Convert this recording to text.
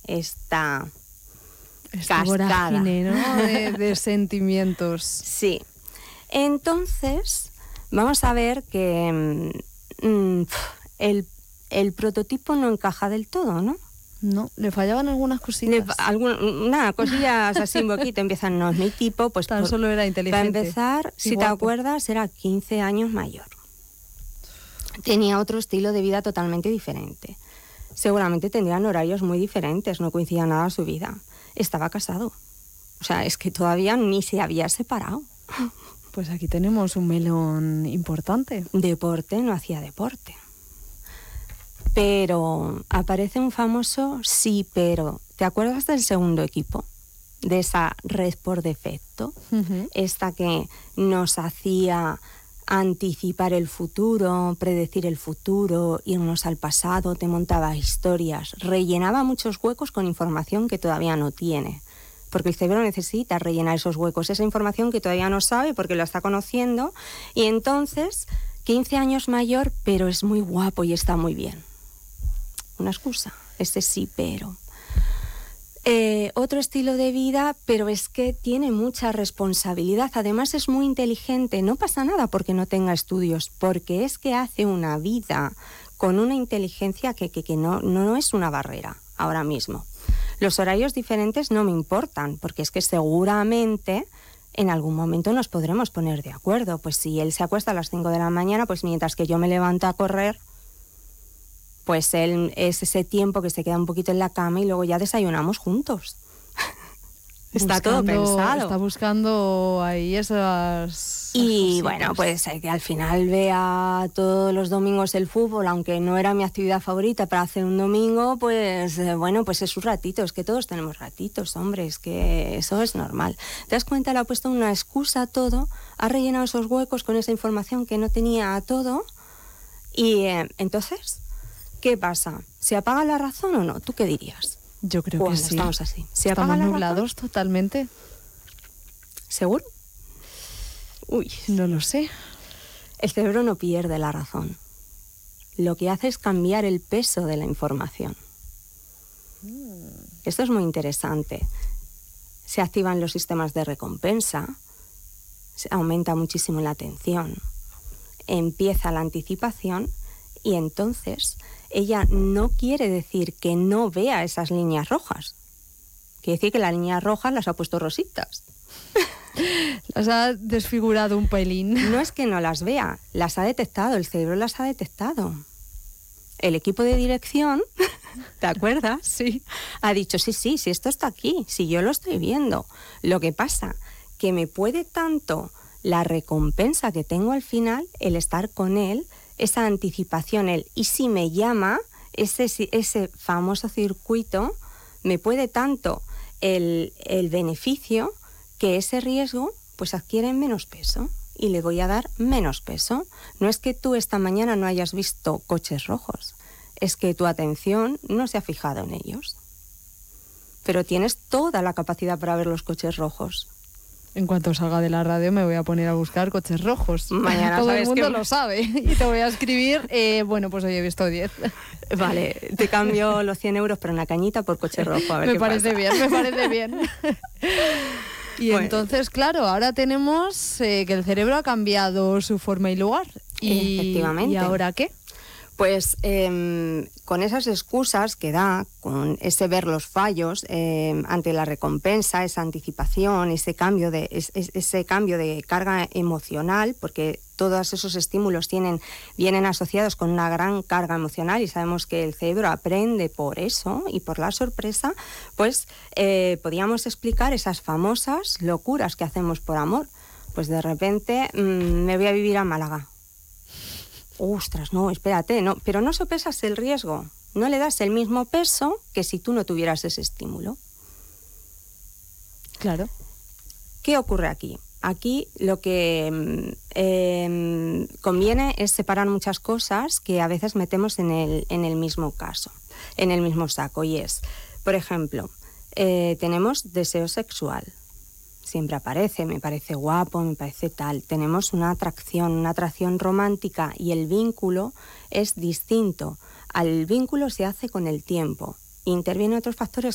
esta vorágine, ¿no? de sentimientos. Sí. Entonces, vamos a ver que el prototipo no encaja del todo, ¿no? No, le fallaban algunas cositas. Nada, cosillas así un poquito. Empiezan, no es mi tipo, pues tan solo era inteligente. Para empezar, si te acuerdas, era 15 años mayor. Tenía otro estilo de vida totalmente diferente. Seguramente tendrían horarios muy diferentes, no coincidía nada a su vida. Estaba casado. O sea, es que todavía ni se había separado. Pues aquí tenemos un melón importante. Deporte, no hacía deporte. Pero aparece un famoso sí, pero. ¿Te acuerdas del segundo equipo? De esa red por defecto. Uh-huh. Esta que nos hacía anticipar el futuro, predecir el futuro, irnos al pasado, te montaba historias, rellenaba muchos huecos con información que todavía no tiene. Porque el cerebro necesita rellenar esos huecos, esa información que todavía no sabe porque la está conociendo. Y entonces, 15 años mayor, pero es muy guapo y está muy bien. Una excusa, ese sí, pero. Otro estilo de vida, pero es que tiene mucha responsabilidad. Además es muy inteligente. No pasa nada porque no tenga estudios, porque es que hace una vida con una inteligencia que no es una barrera ahora mismo. Los horarios diferentes no me importan, porque es que seguramente en algún momento nos podremos poner de acuerdo. Pues si él se acuesta a las 5 de la mañana, pues mientras que yo me levanto a correr, pues él es ese tiempo que se queda un poquito en la cama y luego ya desayunamos juntos. Está todo pensado. Está buscando ahí esas y bueno, pues que al final vea todos los domingos el fútbol, aunque no era mi actividad favorita para hacer un domingo, pues bueno, pues es sus ratitos, que todos tenemos ratitos, hombre, es que eso es normal. ¿Te das cuenta? Le ha puesto una excusa a todo, ha rellenado esos huecos con esa información que no tenía a todo y entonces, ¿qué pasa? ¿Se apaga la razón o no? ¿Tú qué dirías? Yo creo que sí. Estamos así. ¿Se estamos apaga la nublados razón? Totalmente. ¿Seguro? Uy, no lo sé. El cerebro no pierde la razón. Lo que hace es cambiar el peso de la información. Esto es muy interesante. Se activan los sistemas de recompensa, se aumenta muchísimo la atención, empieza la anticipación y entonces ella no quiere decir que no vea esas líneas rojas. Quiere decir que las líneas rojas las ha puesto rositas. Las ha desfigurado un pelín. No es que no las vea, las ha detectado, el cerebro las ha detectado. El equipo de dirección, ¿te acuerdas? Sí. Ha dicho, sí, esto está aquí, sí, yo lo estoy viendo. Lo que pasa, que me puede tanto la recompensa que tengo al final, el estar con él, esa anticipación, y si me llama, ese famoso circuito, me puede tanto el beneficio que ese riesgo pues adquiere menos peso y le voy a dar menos peso. No es que tú esta mañana no hayas visto coches rojos, es que tu atención no se ha fijado en ellos. Pero tienes toda la capacidad para ver los coches rojos. En cuanto salga de la radio me voy a poner a buscar coches rojos. Mañana todo el mundo lo sabe. Y te voy a escribir, bueno, pues hoy he visto 10. Vale, te cambio los 100 euros por una cañita por coche rojo. A ver me parece bien. Y bueno, entonces, claro, ahora tenemos que el cerebro ha cambiado su forma y lugar. Efectivamente. ¿Y ahora qué? Pues con esas excusas que da, con ese ver los fallos ante la recompensa, esa anticipación, ese cambio de carga emocional, porque todos esos estímulos vienen asociados con una gran carga emocional y sabemos que el cerebro aprende por eso y por la sorpresa, pues podríamos explicar esas famosas locuras que hacemos por amor. Pues de repente me voy a vivir a Málaga. Ostras, no, espérate, no, pero no sopesas el riesgo, no le das el mismo peso que si tú no tuvieras ese estímulo. Claro. ¿Qué ocurre aquí? Aquí lo que conviene es separar muchas cosas que a veces metemos en el mismo caso, en el mismo saco, y es, por ejemplo, tenemos deseo sexual. Siempre aparece, me parece guapo, me parece tal. Tenemos una atracción romántica y el vínculo es distinto. Al vínculo se hace con el tiempo. Intervienen otros factores